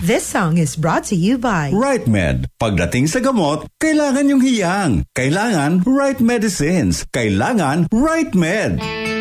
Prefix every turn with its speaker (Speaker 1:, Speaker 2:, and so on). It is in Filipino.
Speaker 1: This song is brought to you by
Speaker 2: Right Med. Pagdating sa gamot, kailangan yung hiyang. Kailangan right medicines. Kailangan Right Med.